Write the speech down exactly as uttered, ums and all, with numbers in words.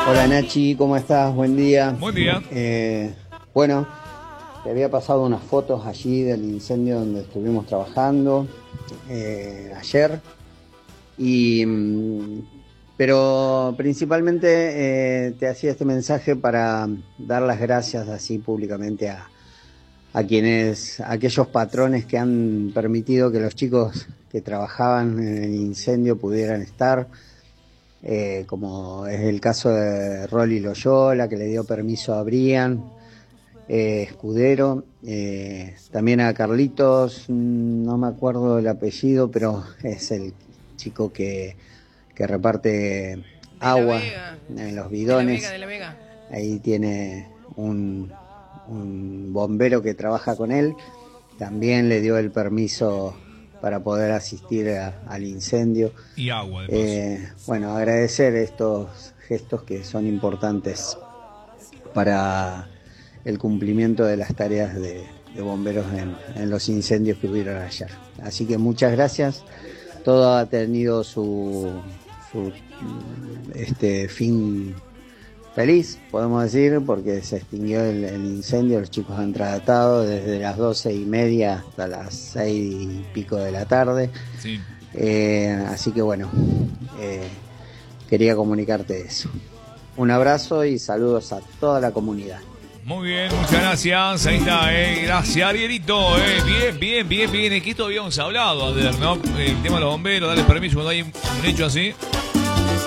Hola Nachi, ¿cómo estás? Buen día. Buen día. Eh, bueno, te había pasado unas fotos allí del incendio donde estuvimos trabajando eh, ayer. Y, mm, pero principalmente eh, te hacía este mensaje para dar las gracias así públicamente a, a quienes, a aquellos patrones que han permitido que los chicos que trabajaban en el incendio pudieran estar. Eh, como es el caso de Rolly Loyola, que le dio permiso a Brian eh, Escudero, eh, también a Carlitos, no me acuerdo el apellido, pero es el chico que, que reparte De la agua Vega. en los De la Vega, bidones. de la Vega. Ahí tiene un, un bombero que trabaja con él, también le dio el permiso para poder asistir a, al incendio. Y agua, de paso. Eh, bueno, agradecer estos gestos que son importantes para el cumplimiento de las tareas de, de bomberos en, en los incendios que hubieron ayer. Así que muchas gracias. Todo ha tenido su, su este fin feliz, podemos decir, porque se extinguió el, el incendio, los chicos han tratado desde las doce y media hasta las seis y pico de la tarde. Sí. Eh, así que bueno, eh, quería comunicarte eso. Un abrazo y saludos a toda la comunidad. Muy bien, muchas gracias. Ahí está, eh. Gracias, Arielito. Eh. Bien, bien, bien, bien. Es que esto habíamos hablado ayer, ¿no? El tema de los bomberos, darles permiso cuando hay un hecho así.